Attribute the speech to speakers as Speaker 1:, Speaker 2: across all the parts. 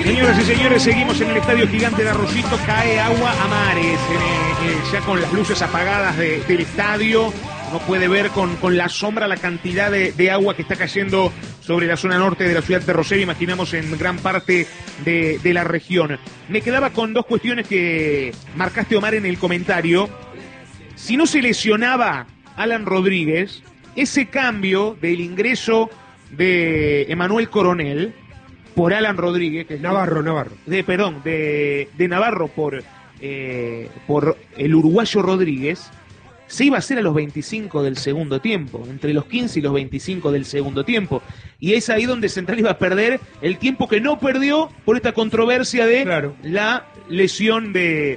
Speaker 1: Señoras y señores, seguimos en el Estadio Gigante de Arroyito. Cae agua a mares, ya con las luces apagadas del estadio. Uno puede ver con la sombra la cantidad de agua que está cayendo sobre la zona norte de la ciudad de Rosario, imaginamos en gran parte de la región. Me quedaba con dos cuestiones que marcaste, Omar, en el comentario. Si no se lesionaba Alan Rodríguez, ese cambio del ingreso de Emanuel Coronel por Alan Rodríguez, que es
Speaker 2: Navarro.
Speaker 1: De Navarro por el uruguayo Rodríguez, se iba a hacer a los 25 del segundo tiempo, entre los 15 y los 25 del segundo tiempo. Y es ahí donde Central iba a perder el tiempo que no perdió por esta controversia de la lesión de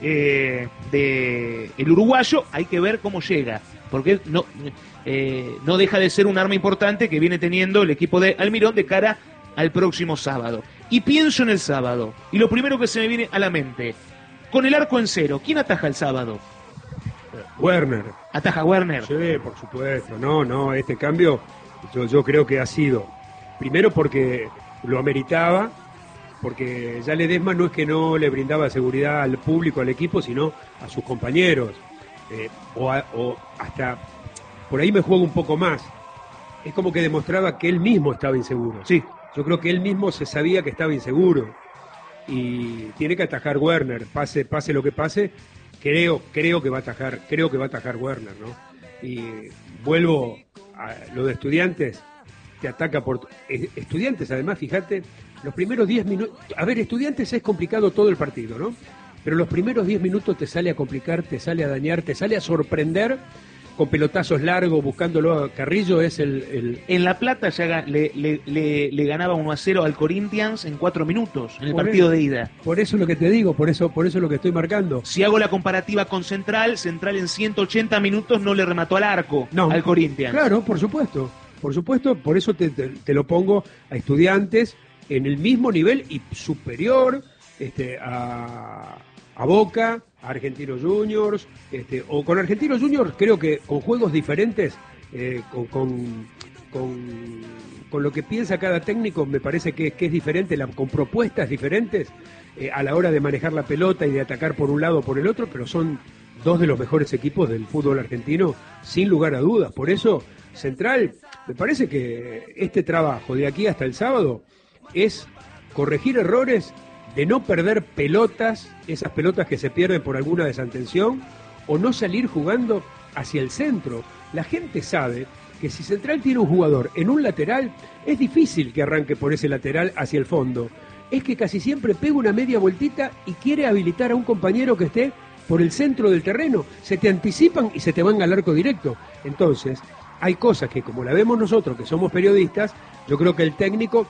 Speaker 1: el uruguayo. Hay que ver cómo llega, porque no deja de ser un arma importante que viene teniendo el equipo de Almirón de cara al próximo sábado. Y pienso en el sábado, y lo primero que se me viene a la mente, con el arco en cero, ¿quién ataja el sábado?
Speaker 2: Werner.
Speaker 1: ¿Ataja Werner?
Speaker 2: Sí, por supuesto. No, este cambio yo creo que ha sido, primero porque lo ameritaba, porque ya Ledesma no es que no le brindaba seguridad al público, al equipo, sino a sus compañeros, o hasta, por ahí me juego un poco más, es como que demostraba que él mismo estaba inseguro.
Speaker 1: Sí.
Speaker 2: Yo creo que él mismo se sabía que estaba inseguro y tiene que atajar Werner, pase lo que pase. Creo que va a atajar Werner, ¿no? Y vuelvo a lo de Estudiantes, te ataca por Estudiantes, además, fíjate, los primeros 10 minutos, a ver, Estudiantes es complicado todo el partido, ¿no? Pero los primeros 10 minutos te sale a complicar, te sale a dañar, te sale a sorprender con pelotazos largos, buscándolo a Carrillo, es el...
Speaker 1: En La Plata ya le ganaba 1-0 al Corinthians en 4 minutos, en el partido de ida.
Speaker 2: Por eso es lo que te digo, por eso es lo que estoy marcando.
Speaker 1: Si hago la comparativa con Central en 180 minutos no le remató al arco al Corinthians.
Speaker 2: Claro, por supuesto, por eso te lo pongo a Estudiantes en el mismo nivel y superior a Boca, a Argentinos Juniors, o con Argentinos Juniors creo que con juegos diferentes, con lo que piensa cada técnico me parece que es diferente, con propuestas diferentes a la hora de manejar la pelota y de atacar por un lado o por el otro, pero son dos de los mejores equipos del fútbol argentino, sin lugar a dudas. Por eso, Central, me parece que este trabajo de aquí hasta el sábado es corregir errores, de no perder pelotas, esas pelotas que se pierden por alguna desatención, o no salir jugando hacia el centro. La gente sabe que si Central tiene un jugador en un lateral, es difícil que arranque por ese lateral hacia el fondo. Es que casi siempre pega una media vueltita y quiere habilitar a un compañero que esté por el centro del terreno. Se te anticipan y se te van al arco directo. Entonces, hay cosas que, como la vemos nosotros, que somos periodistas, yo creo que el técnico